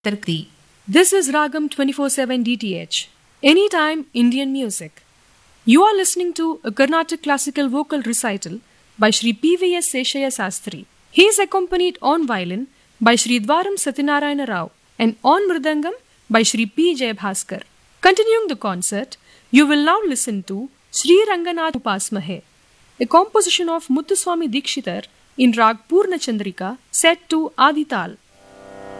Tarkdi. This is Ragam 24/7 DTH. Anytime Indian music. You are listening to a Carnatic classical vocal recital by Sri P.V.S. Seshaya Sastri. He is accompanied on violin by Sri Dwaram Satyanarayana Rao and on mridangam by Sri P. Jayabhaskar. Continuing the concert, you will now listen to Sri Ranganath Upasmahe, a composition of Muthuswami Dikshitar in Rag Purna Chandrika set to Adi Tal.